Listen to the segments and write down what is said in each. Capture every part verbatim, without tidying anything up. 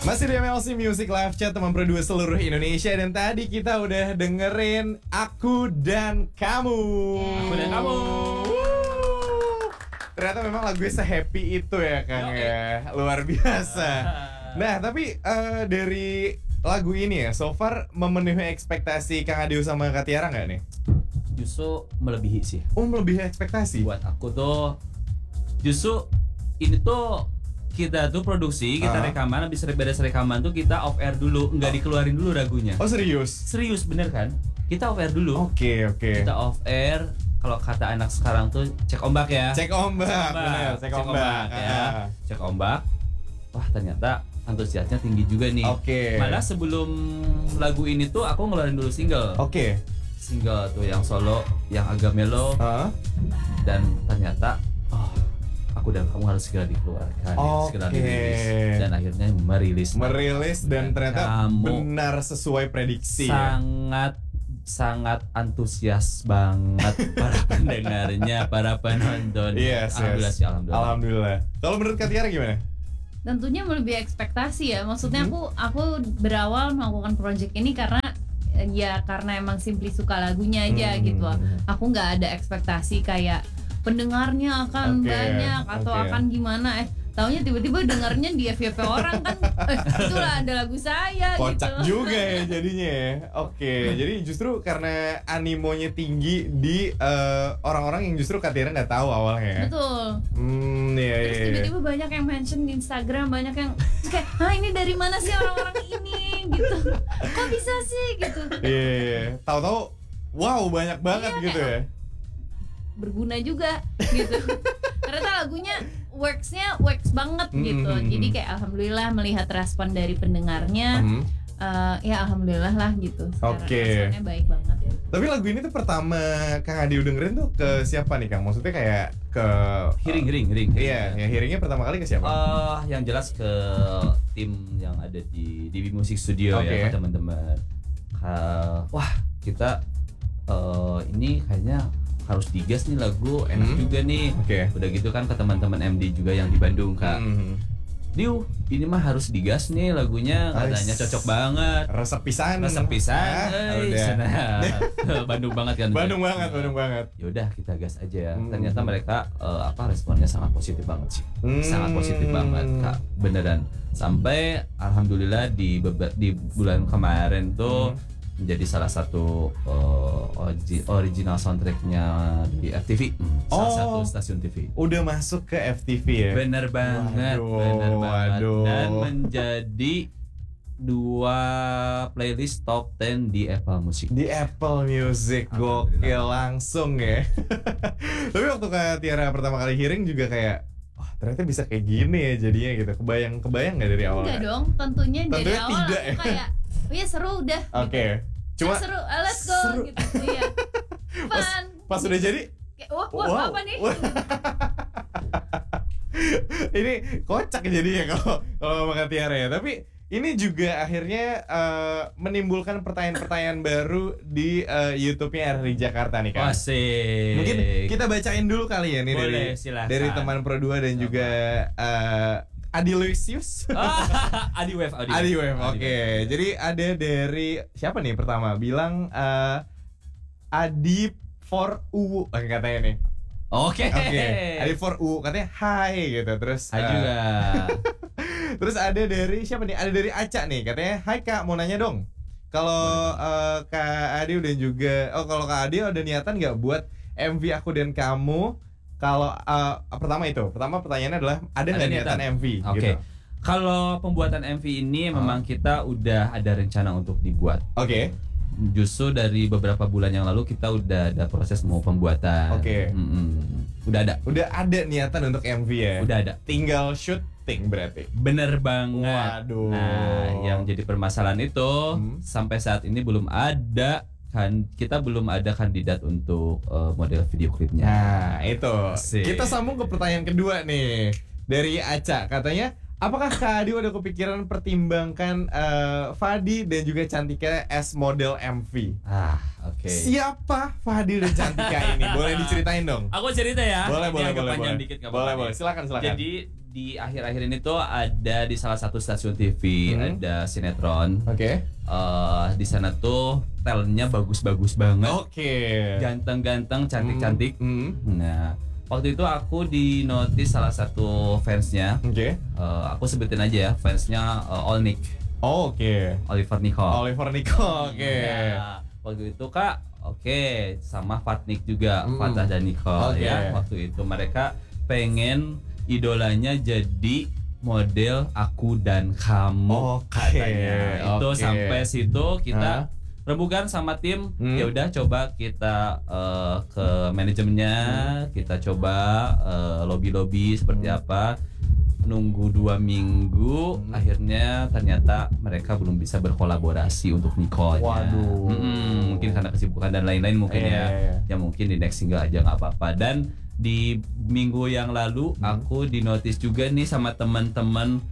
Masih di M L C Music Live Chat, teman berdua seluruh Indonesia. Dan tadi kita udah dengerin Aku dan Kamu. Aku dan Kamu. Wuh. Ternyata memang lagunya se-happy itu ya Kang ya. Luar biasa. Nah tapi uh, dari lagu ini ya, so far memenuhi ekspektasi Kang Adeo sama Kak Tiara gak nih? Justru melebihi sih. Oh, melebihi ekspektasi? Buat aku tuh justru ini tuh kita tuh produksi, kita uh. rekaman, habis beres rekaman tuh kita off air dulu, nggak oh. dikeluarin dulu lagunya. Oh serius? Serius bener kan? Kita off air dulu. Oke okay, oke. Okay. Kita off air. Kalau kata anak sekarang tuh cek ombak ya. Cek ombak, cek ombak. Bener, cek, cek ombak, ombak ya. Uh. Cek ombak. Wah ternyata antusiasnya tinggi juga nih. Oke. Okay. Malah sebelum lagu ini tuh aku ngeluarin dulu single. Oke. Okay. Single tuh yang solo, yang agak mellow. Uh. Dan ternyata Aku dan Kamu harus segera dikeluarkan, okay. segera dirilis, dan akhirnya merilis. Merilis dan, dan ternyata kamu benar sesuai prediksi. Sangat ya? sangat antusias banget para pendengarnya, para penonton. Yes, alhamdulillah yes. sih, alhamdulillah. Alhamdulillah. Kalau menurut Kak Tiara gimana? Tentunya melebihi ekspektasi ya. Maksudnya hmm. aku aku berawal melakukan project ini karena ya karena emang simply suka lagunya aja hmm. gitu. Aku nggak ada ekspektasi kayak pendengarnya akan okay, banyak atau okay. akan gimana eh taunya tiba-tiba dengarnya di F Y P orang kan eh, itulah ada lagu saya. Kocak gitu. juga ya jadinya ya. Oke okay. Jadi justru karena animonya tinggi di uh, orang-orang yang justru Kak Tiara nggak tahu awalnya. Betul. Hmm, iya, Terus iya. tiba-tiba banyak yang mention di Instagram, banyak yang kayak ah ini dari mana sih orang-orang ini gitu. Kok bisa sih gitu. Iya yeah, yeah. Tahu-tahu wow banyak banget yeah, gitu ya. Berguna juga gitu. Ternyata lagunya works-nya works banget mm-hmm. gitu. Jadi kayak alhamdulillah melihat respon dari pendengarnya. Mm-hmm. uh, ya alhamdulillah lah gitu. Oke. Okay. Responnya baik banget ya. Tapi lagu ini tuh pertama Kang Adeo dengerin tuh ke siapa nih Kang? Maksudnya kayak ke Hearing, hearing, hearing. Iya, ya hearingnya pertama kali ke siapa? Uh, yang jelas ke tim yang ada di D B Music Studio okay. ya teman-teman. Uh, wah kita uh, ini kayaknya harus digas nih lagu, enak hmm. juga nih. Okay. Udah gitu kan ke teman-teman M D juga yang di Bandung Kak. Hmm. Diu, ini mah harus digas nih lagunya, katanya cocok banget. Resep pisan. Resep pisan. Ah, udah. Bandung banget kan. Bandung banget, Bandung banget. Yaudah kita gas aja. Hmm. Ternyata mereka uh, apa responnya sangat positif banget sih. Hmm. Sangat positif banget Kak, beneran. Sampai alhamdulillah di beba- di bulan kemarin tuh hmm. menjadi salah satu uh, original soundtracknya di F T V, hmm, salah oh, satu stasiun T V. Udah masuk ke F T V ya? Bener banget, waduh, bener banget. Waduh. Dan menjadi dua playlist top sepuluh di Apple Music. Di Apple Music, gokil langsung ya. Tapi waktu Kak Tiara pertama kali hearing juga kayak wah oh, ternyata bisa kayak gini ya jadinya gitu. Kebayang kebayang nggak dari awal? Enggak dong, tentunya, tentunya dari awal tidak, aku ya? kayak oh ya seru udah. Oke. Okay. Gitu. Cuma nah, seru, ah, let's go seru. gitu. Iya. Pas, pas udah jadi kayak, wah, wah wow. apa nih? Ini kocak jadinya kalau kalau sama Kak Tiara ya. Tapi ini juga akhirnya uh, menimbulkan pertanyaan-pertanyaan baru di uh, YouTube-nya R R I Jakarta nih Kak. Asik. Mungkin kita bacain dulu kali ya nih. Boleh, dari silakan. Dari teman Pro dua dan Sama. juga uh, Adi Lucius. Adi Wave, Adi, Adi Wave. Oke. Okay. Jadi ada dari siapa nih pertama bilang uh, Adi for U oke katanya nih. Oke. Okay. Oke. Okay. Adi for U katanya hai gitu terus. Hai uh, juga. Terus ada dari siapa nih? Ada dari Aca nih katanya hai Kak mau nanya dong. Kalau uh, Kak Adi dan juga oh kalau Kak Adi ada niatan nggak buat M V Aku dan Kamu? Kalau uh, pertama itu, pertama pertanyaannya adalah ada nggak niatan M V? Oke. Okay. Gitu. Kalau pembuatan M V ini uh. memang kita udah ada rencana untuk dibuat. Oke. Okay. Justru dari beberapa bulan yang lalu kita udah ada proses mau pembuatan. Oke. Okay. Mm-hmm. Udah ada. Udah ada niatan untuk M V ya. Udah ada. Tinggal syuting berarti. Bener banget. Waduh. Nah, yang jadi permasalahan itu hmm. sampai saat ini belum ada. Kan kita belum ada kandidat untuk uh, model video klipnya. Nah itu Asik. Kita sambung ke pertanyaan kedua nih dari Aca. Katanya apakah Kak Adi udah kepikiran pertimbangkan uh, Fadi dan juga Cantika as model M V? Ah, oke. Okay. Siapa Fadi dan Cantika ini? Boleh diceritain dong? Aku cerita ya. Boleh, boleh, agak boleh. panjang Boleh, dikit, nggak boleh, apa-apa boleh. nih. Silakan, silakan. Jadi di akhir-akhir ini tuh ada di salah satu stasiun T V Hmm. ada sinetron. Oke. Okay. Uh, di sana tuh talentnya bagus-bagus banget. Oke. Okay. Ganteng-ganteng, cantik-cantik. Hmm. Nah, waktu itu aku di notice salah satu fansnya. Oke. Okay. Uh, aku sebutin aja ya, fansnya uh, All Nick. Oh, oke. Okay. Oliver Nicole. Oliver Nicole. Oke. Okay. Nah, waktu itu Kak, oke, okay, sama Fatnik juga, Hmm. Fatah dan Nicole Okay. ya. Waktu itu mereka pengen idolanya jadi model Aku dan Kamu, Oke, katanya. Itu oke. sampai situ kita Hah? rembukan sama tim. Hmm. Ya udah coba kita eh, ke manajemennya, Hmm. kita coba eh, lobby-lobby seperti Hmm. apa. Nunggu dua minggu, Hmm. akhirnya ternyata mereka belum bisa berkolaborasi untuk Nicole. Waduh. mungkin karena kesibukan dan lain-lain mungkin Iya, ya. iya. Ya mungkin di next single aja nggak apa-apa. Dan di minggu yang lalu Hmm. aku di notice juga nih sama teman-teman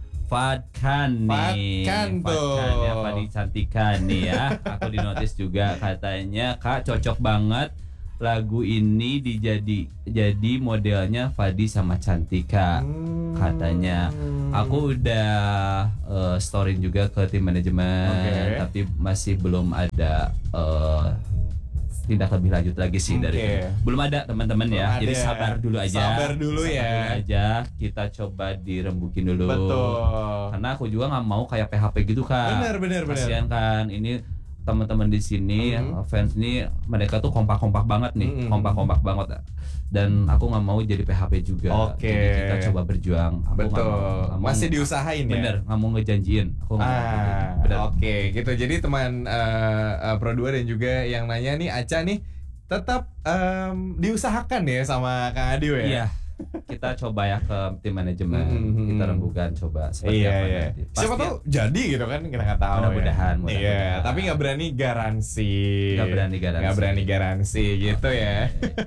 Fadkan nih. Fadkan tuh. Fadkan ya, Fadi Cantika nih ya. Aku di notice juga katanya Kak cocok banget lagu ini dijadi jadi modelnya Fadi sama Cantika. Hmm. Katanya. Aku udah uh, story juga ke tim manajemen, Oke. tapi masih belum ada uh, tindak lebih lanjut lagi sih Oke. dari itu. Belum ada teman-teman Belum ya. ada. Jadi sabar dulu aja. Sabar dulu Sabar ya. dulu aja. Kita coba dirembukin dulu. Betul. Karena aku juga nggak mau kayak P H P gitu Kak. Benar, benar, benar. Kasian kan ini teman-teman di sini Mhm. fans ini mereka tuh kompak-kompak banget nih, Mhm. kompak-kompak banget. Dan aku nggak mau jadi P H P juga. Oke. Jadi kita coba berjuang. Aku nggak Betul. mau- nggak mau- Masih diusahain ya. Bener, nggak mau ngejanjiin. Aku nggak mau Ah, ngejanjiin. Bener. oke gitu. Jadi teman uh, uh, Pro dua dan juga yang nanya nih Aca nih tetap um, diusahakan ya sama Kang Adio ya. Iya. Kita coba ya ke tim manajemen. Mhm. Kita rembukan coba seperti Iya, apa iya. nanti. Siapa Pasti tahu jadi gitu kan, kita nggak tahu. Mudah-mudahan, ya. mudah-mudahan. Iya, tapi nggak berani garansi. Nggak berani garansi. Nggak berani garansi gitu Oke. ya.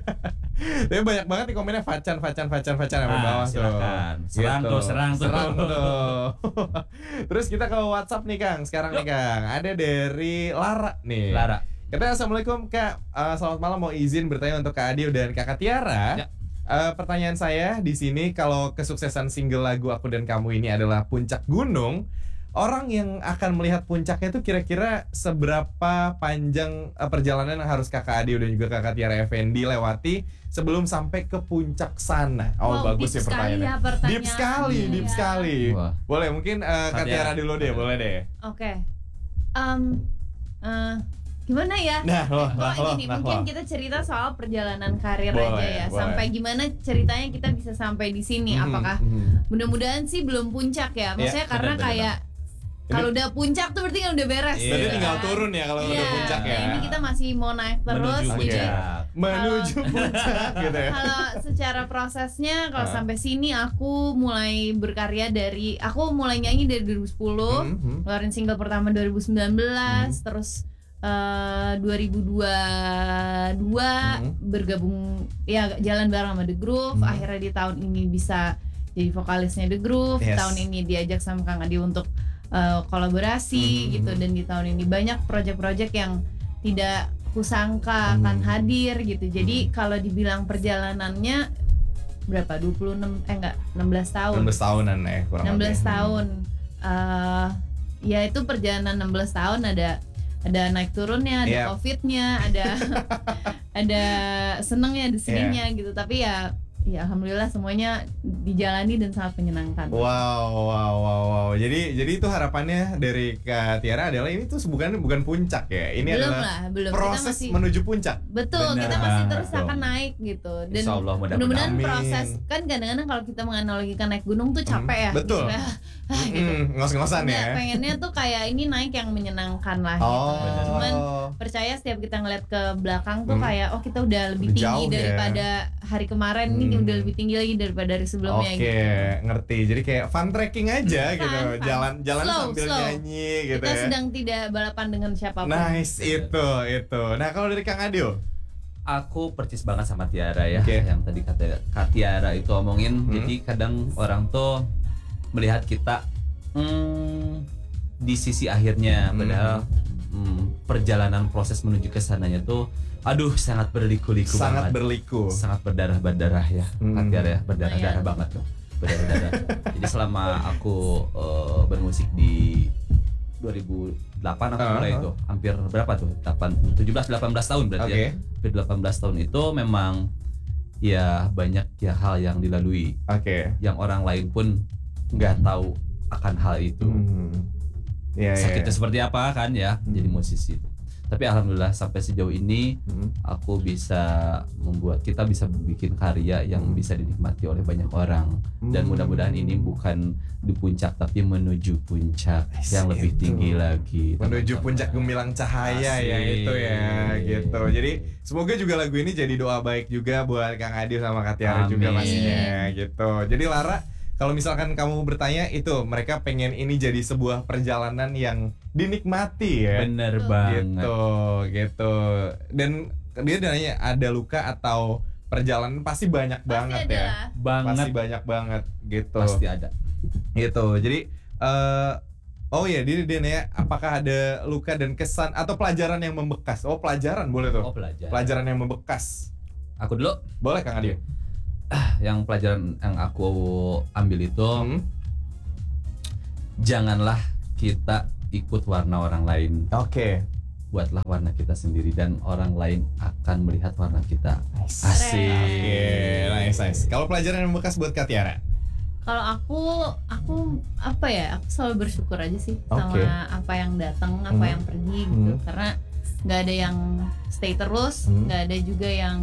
Tapi banyak banget nih komennya Facan, Facan, Facan, Facan sampai Ah, bawah silakan. tuh. Serang tuh, serang tuh. Serang tuh. Terus kita ke WhatsApp nih Kang. Sekarang nih Kang, ada dari Lara nih. Lara. Katanya assalamualaikum Kak. Uh, selamat malam, mau izin bertanya untuk Kak Adio dan Kakak Tiara. Ya. Uh, pertanyaan saya di sini, kalau kesuksesan single lagu Aku dan Kamu ini adalah puncak gunung, orang yang akan melihat puncaknya itu kira-kira seberapa panjang uh, perjalanan yang harus Kakak Adio dan juga Kakak Tiara Effendi lewati sebelum sampai ke puncak sana? Oh, Wow, bagus deep ya sekali pertanyaannya. ya pertanyaannya. Deep sekali, deep Iya. sekali. Wah. Boleh mungkin uh, Kak Kak Tiara Tiara. dulu deh, boleh deh. Oke. Em, eh, gimana ya? Nah, loh, Kalau nah, loh, gini, nah, mungkin loh. kita cerita soal perjalanan karir Boleh, aja ya. boleh. Sampai gimana ceritanya kita bisa sampai di sini? Mhm, Apakah mhm. mudah-mudahan sih belum puncak ya? Maksudnya Iya, karena benar, benar. kayak kalau udah puncak tuh berarti kan udah beres. Iya. Berarti gitu tinggal kan. turun ya kalau Iya, udah puncak ya. nah ini kita masih mau naik terus. Menuju Oke. Jadi puncak. Menuju puncak gitu ya. kalau secara prosesnya kalau Ah. sampai sini aku mulai berkarya dari aku mulai nyanyi dari dua ribu sepuluh, Hmm, hmm. ngeluarin single pertama dua ribu sembilan belas, Hmm. terus eh, dua ribu dua puluh dua Hmm. bergabung ya jalan bareng sama The Groove. Hmm. Akhirnya di tahun ini bisa jadi vokalisnya The Groove. Yes. Tahun ini diajak sama Kang Adi untuk eh, kolaborasi Hmm. gitu, dan di tahun ini banyak project-project yang tidak kusangka akan Hmm. hadir gitu. Jadi kalau dibilang perjalanannya berapa? dua puluh enam eh enggak enam belas tahun. enam belas tahunan ya kurang enam belas lebih. tahun. Eh ya itu perjalanan enam belas tahun, ada ada naik turunnya, ada Yep. covidnya, ada ada senengnya, ada sedihnya Iya. gitu. Tapi ya ya alhamdulillah semuanya dijalani dan sangat menyenangkan. Wow, wow, wow, wow. Jadi, jadi itu harapannya dari Kak Tiara adalah ini tuh bukan bukan puncak ya. Ini belum adalah lah, belum. proses kita masih menuju puncak. betul, Benar kita masih banget terus akan dong. naik gitu. Dan Insya Allah mudah-mudahan mudah-mudahan. Amin. proses kan kadang-kadang kalau kita menganalogikan naik gunung tuh capek ya. betul. Gitu. Ah, gitu. Mm, ngos-ngosan Nggak, ya. pengennya tuh kayak ini naik yang menyenangkan lah Oh, gitu. Cuman percaya setiap kita ngeliat ke belakang tuh Hmm. kayak oh kita udah lebih Lebih tinggi jauh ya. daripada hari kemarin, ini Hmm. udah lebih tinggi lagi daripada hari sebelumnya Oke, gitu. ngerti. Jadi kayak fun trekking aja Fun, gitu. fun. Jalan jalan Slow, sambil slow. nyanyi gitu Kita ya. sedang tidak balapan dengan siapapun. Nice itu itu. Nah, kalau dari Kang Adio? Aku percis banget sama Tiara ya. Oke. Yang tadi kata Kak Tiara itu omongin. Hmm. Jadi kadang orang tuh melihat kita hmm, di sisi akhirnya, padahal hmm, perjalanan proses menuju ke sananya tuh aduh sangat berliku-liku sangat banget. berliku, sangat berdarah-berdarah ya, Hmm. Katiara ya, berdarah-darah Lumayan. banget tuh, berdarah-darah. Jadi selama aku uh, bermusik di dua ribu delapan aku mulai Uh-huh. itu, hampir berapa tuh? delapan, tujuh belas delapan belas tahun berarti Oke. ya. Hampir delapan belas tahun itu memang ya banyak ya hal yang dilalui Oke. yang orang lain pun nggak tahu akan hal itu. Hmm. Ya, ya, Sakitnya ya. seperti apa kan ya, jadi musisi itu. Tapi alhamdulillah sampai sejauh ini Hmm. aku bisa membuat, kita bisa bikin karya yang bisa dinikmati oleh banyak orang, dan Hmm. mudah-mudahan ini bukan di puncak tapi menuju puncak yang lebih Itu. tinggi lagi, Menuju teman-teman. puncak gemilang cahaya ya Asik. itu ya gitu. Jadi semoga juga lagu ini jadi doa baik juga buat Kang Adil sama Kak Tiara juga Amin. pastinya gitu. Jadi Lara, kalau misalkan kamu bertanya itu mereka pengen ini jadi sebuah perjalanan yang dinikmati ya. Bener Tuh. banget. Gitu, gitu. Dan dia nanya ada luka atau perjalanan pasti banyak banget Pasti ada ya. lah. Banget, Pasti banyak banget gitu. pasti ada. Gitu. Jadi eh oh ya, dia dia nanya apakah ada luka dan kesan atau pelajaran yang membekas. Oh, pelajaran boleh tuh. Oh pelajar. Pelajaran yang membekas. Aku dulu, Boleh Kang Adil. yang pelajaran yang aku ambil itu, Hmm. janganlah kita ikut warna orang lain. Oke. Buatlah warna kita sendiri dan orang lain akan melihat warna kita. Nice. Asik. Oke, nice, nice. Kalau pelajaran yang membekas buat Kak Tiara. Kalau aku, aku apa ya? Aku selalu bersyukur aja sih Oke. sama apa yang datang, apa Hmm. yang pergi gitu. Hmm. Karena nggak ada yang stay terus, Hmm. nggak ada juga yang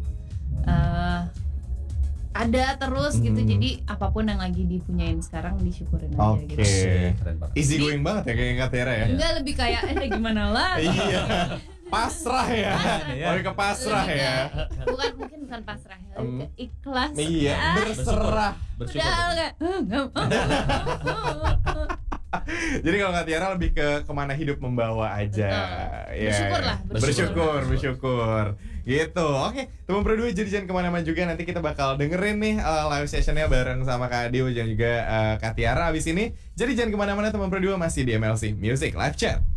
eh, ada terus gitu. Hmm. Jadi apapun yang lagi dipunyain sekarang disyukurin aja Oke. gitu. Keren banget. Easy going banget ya kayak Kak Tiara ya. Enggak, lebih kayak eh gimana lah. Iya. Pasrah ya. Pasrah. Lebih ke pasrah Lebih ya. ke- bukan mungkin bukan pasrah ya, lebih ke ikhlas. Iya, Ah, berserah. Bersyukur. udah kayak "Ah, nggak mau." Jadi kalau Kak Tiara lebih ke kemana hidup membawa aja. Betul. Ya. Bersyukur lah, Bersyukur, bersyukur. bersyukur. Gitu. Oke, teman berdua jadi jangan kemana-mana juga. Nanti kita bakal dengerin nih uh, live sessionnya bareng sama Kak Dio dan juga uh, Kak Tiara abis ini. Jadi jangan kemana-mana teman berdua, masih di M L C Music Live Chat.